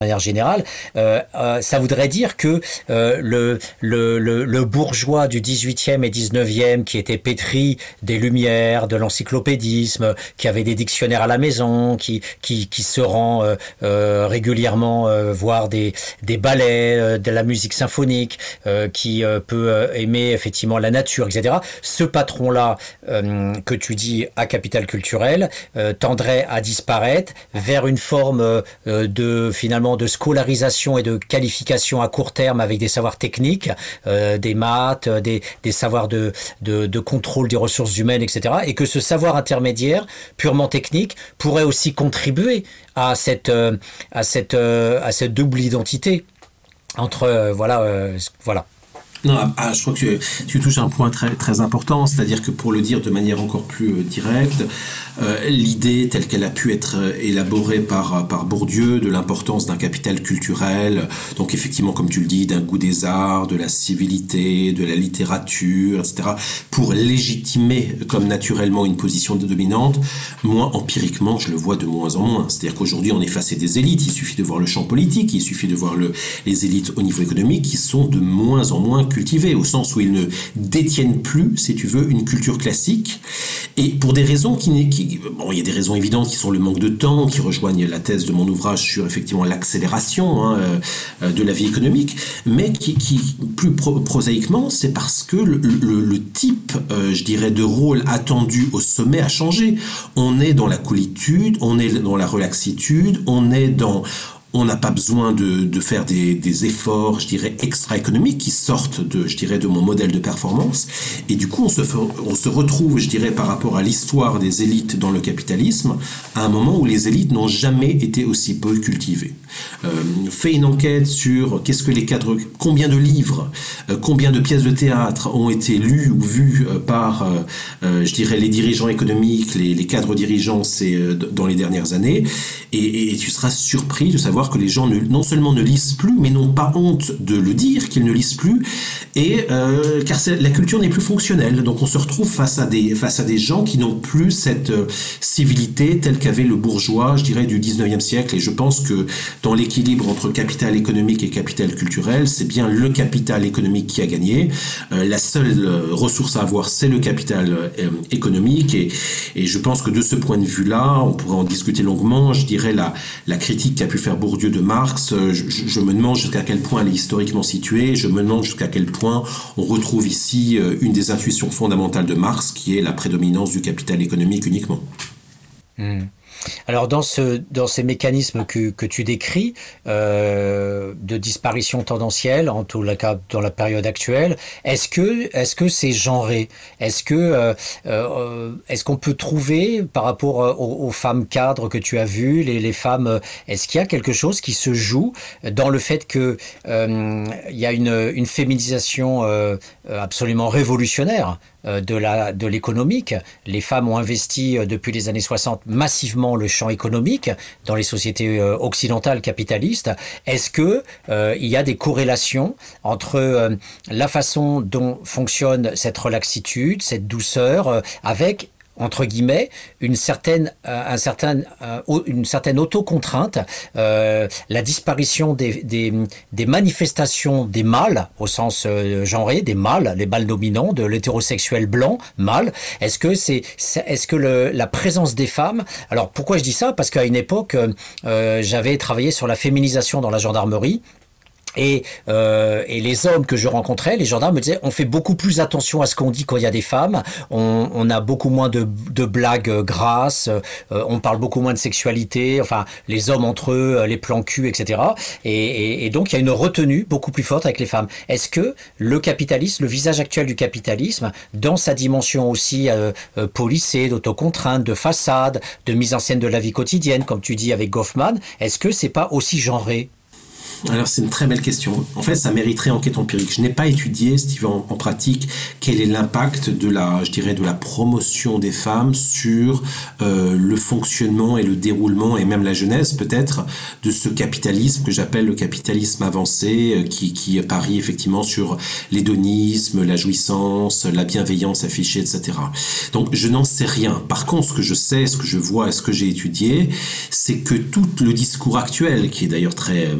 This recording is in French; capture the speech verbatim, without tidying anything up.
manière générale, euh, euh, ça voudrait dire que euh, le, le, le, le bourgeois du dix-huitième et dix-neuvième qui était pétri des Lumières, de l'encyclopédisme, qui avait des dictionnaires à la maison, qui, qui, qui se rend euh, euh, régulièrement euh, voir des, des ballets, euh, de la musique symphonique, euh, qui euh, peut euh, aimer effectivement la nature, et cetera. Ce patron-là, euh, que tu dis à capital culturel, euh, tendrait à disparaître vers une forme euh, de finalement de scolarisation et de qualification à court terme avec des savoirs techniques, euh, des maths, des, des savoirs de, de, de contrôle des ressources humaines, et cetera. Et que ce savoir intermédiaire, purement technique, pourrait aussi contribuer à cette, euh, à cette, euh, à cette double identité entre, euh, voilà, euh, voilà. Non, ah, je crois que tu, tu touches un point très, très important, c'est-à-dire que pour le dire de manière encore plus euh, directe, euh, l'idée telle qu'elle a pu être élaborée par, par Bourdieu de l'importance d'un capital culturel, donc effectivement, comme tu le dis, d'un goût des arts, de la civilité, de la littérature, et cetera, pour légitimer comme naturellement une position dominante, moi, empiriquement, je le vois de moins en moins. C'est-à-dire qu'aujourd'hui, on est face à des élites, il suffit de voir le champ politique, il suffit de voir le, les élites au niveau économique qui sont de moins en moins cultivés, au sens où ils ne détiennent plus, si tu veux, une culture classique, et pour des raisons qui, qui bon, il y a des raisons évidentes qui sont le manque de temps, qui rejoignent la thèse de mon ouvrage sur effectivement l'accélération hein, euh, de la vie économique, mais qui, qui plus pro- prosaïquement, c'est parce que le, le, le type, euh, je dirais, de rôle attendu au sommet a changé. On est dans la coolitude, on est dans la relaxitude, on est dans on n'a pas besoin de, de faire des, des efforts, je dirais, extra-économiques qui sortent de, je dirais, de mon modèle de performance. Et du coup, on se, on se retrouve, je dirais, par rapport à l'histoire des élites dans le capitalisme, à un moment où les élites n'ont jamais été aussi peu cultivées. Euh, fait une enquête sur qu'est-ce que les cadres, combien de livres, euh, combien de pièces de théâtre ont été lues ou vues euh, par, euh, euh, je dirais, les dirigeants économiques, les, les cadres dirigeants, c'est euh, dans les dernières années, et, et tu seras surpris de savoir que les gens ne, non seulement ne lisent plus, mais n'ont pas honte de le dire qu'ils ne lisent plus, et euh, car la culture n'est plus fonctionnelle. Donc on se retrouve face à des face à des gens qui n'ont plus cette euh, civilité telle qu'avait le bourgeois, je dirais, du dix-neuvième siècle. Et je pense que dans l'équilibre entre capital économique et capital culturel, c'est bien le capital économique qui a gagné. Euh, la seule euh, ressource à avoir, c'est le capital euh, économique. Et, et je pense que de ce point de vue-là, on pourrait en discuter longuement. Je dirais la la critique qu'a pu faire Bourdieu de Marx, je, je, je me demande jusqu'à quel point elle est historiquement située, je me demande jusqu'à quel point on retrouve ici une des intuitions fondamentales de Marx, qui est la prédominance du capital économique uniquement. Mmh. Alors dans ce dans ces mécanismes que que tu décris euh, de disparition tendancielle, en tout cas dans la période actuelle, est-ce que est-ce que c'est genré? Est-ce que euh, euh, est-ce qu'on peut trouver par rapport aux, aux femmes cadres que tu as vues, les les femmes, est-ce qu'il y a quelque chose qui se joue dans le fait que euh, il y a une une féminisation euh, absolument révolutionnaire de la de l'économique. Les femmes ont investi depuis les années soixante massivement le champ économique dans les sociétés occidentales capitalistes. Est-ce que euh, il y a des corrélations entre euh, la façon dont fonctionne cette relaxitude, cette douceur, euh, avec entre guillemets, une certaine, euh, un certain, euh, une certaine autocontrainte, euh, la disparition des, des, des manifestations des mâles, au sens euh, genré, des mâles, les mâles dominants, de l'hétérosexuel blanc, mâle. Est-ce que c'est, est-ce que le, la présence des femmes, alors pourquoi je dis ça? Parce qu'à une époque, euh, j'avais travaillé sur la féminisation dans la gendarmerie. Et, euh, et les hommes que je rencontrais, les gendarmes me disaient, on fait beaucoup plus attention à ce qu'on dit quand il y a des femmes, on, on a beaucoup moins de, de blagues grasses, euh, on parle beaucoup moins de sexualité, enfin les hommes entre eux, les plans cul, et cetera. Et, et, et donc il y a une retenue beaucoup plus forte avec les femmes. Est-ce que le capitalisme, le visage actuel du capitalisme, dans sa dimension aussi euh, euh, policée, d'autocontrainte, de façade, de mise en scène de la vie quotidienne, comme tu dis avec Goffman, est-ce que c'est pas aussi genré? Alors c'est une très belle question. En fait, ça mériterait enquête empirique. Je n'ai pas étudié, Steven, en, en pratique, quel est l'impact de la, je dirais, de la promotion des femmes sur euh, le fonctionnement et le déroulement et même la genèse peut-être de ce capitalisme que j'appelle le capitalisme avancé, euh, qui, qui parie effectivement sur l'hédonisme, la jouissance, la bienveillance affichée, et cetera. Donc je n'en sais rien. Par contre, ce que je sais, ce que je vois et ce que j'ai étudié, c'est que tout le discours actuel, qui est d'ailleurs très